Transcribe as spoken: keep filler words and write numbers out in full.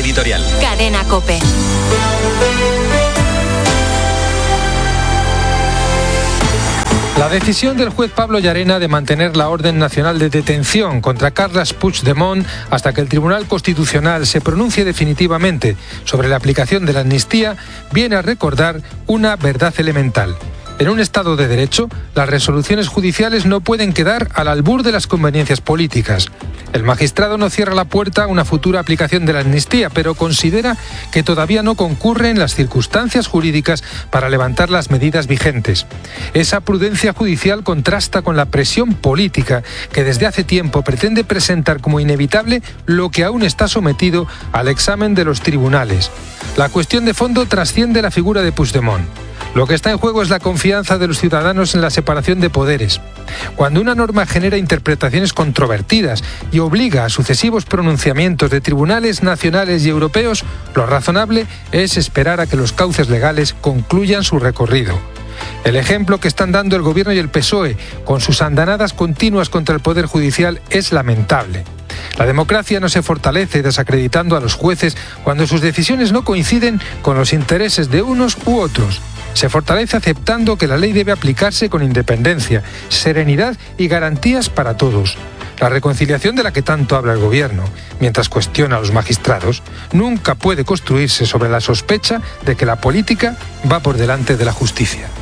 editorial. Cadena COPE. La decisión del juez Pablo Llarena de mantener la orden nacional de detención contra Carles Puigdemont hasta que el Tribunal Constitucional se pronuncie definitivamente sobre la aplicación de la amnistía viene a recordar una verdad elemental. En un Estado de Derecho, las resoluciones judiciales no pueden quedar al albur de las conveniencias políticas. El magistrado no cierra la puerta a una futura aplicación de la amnistía, pero considera que todavía no concurren las circunstancias jurídicas para levantar las medidas vigentes. Esa prudencia judicial contrasta con la presión política que desde hace tiempo pretende presentar como inevitable lo que aún está sometido al examen de los tribunales. La cuestión de fondo trasciende la figura de Puigdemont. Lo que está en juego es la confianza de los ciudadanos en la separación de poderes. Cuando una norma genera interpretaciones controvertidas y obliga a sucesivos pronunciamientos de tribunales nacionales y europeos, lo razonable es esperar a que los cauces legales concluyan su recorrido. El ejemplo que están dando el Gobierno y el P S O E con sus andanadas continuas contra el Poder Judicial es lamentable. La democracia no se fortalece desacreditando a los jueces cuando sus decisiones no coinciden con los intereses de unos u otros. Se fortalece aceptando que la ley debe aplicarse con independencia, serenidad y garantías para todos. La reconciliación de la que tanto habla el Gobierno, mientras cuestiona a los magistrados, nunca puede construirse sobre la sospecha de que la política va por delante de la justicia.